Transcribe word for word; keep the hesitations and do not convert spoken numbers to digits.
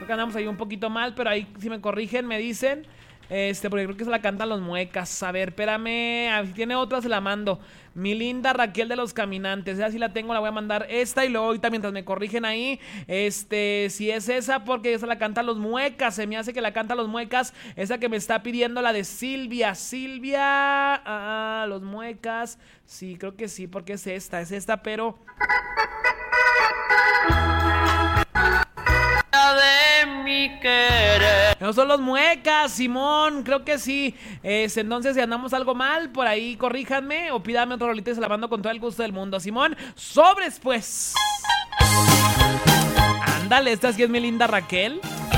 Creo que andamos ahí un poquito mal, pero ahí si me corrigen, me dicen. Este, porque creo que se la cantan los muecas. A ver, espérame. A ver, si tiene otra, se la mando. Mi linda Raquel de los Caminantes. Esa sí la tengo, la voy a mandar esta. Y luego ahorita mientras me corrigen ahí, este, si es esa, porque esa la canta los muecas. Se me hace que la canta los muecas. Esa que me está pidiendo, la de Silvia. Silvia. Ah, los muecas. Sí, creo que sí, porque es esta, es esta, pero... de mi querer. No son los muecas, Simón, creo que sí. Es, entonces, si andamos algo mal, por ahí corríjanme o pídame otro rolito y se la mando con todo el gusto del mundo. Simón, sobres pues. Ándale, esta sí es mi linda Raquel.